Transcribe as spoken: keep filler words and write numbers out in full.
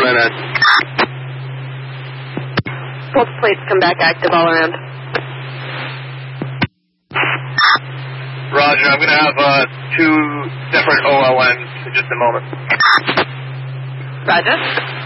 minute. Both plates come back active all around. Roger, I'm going to have uh, two different O L Ns in just a moment. Roger.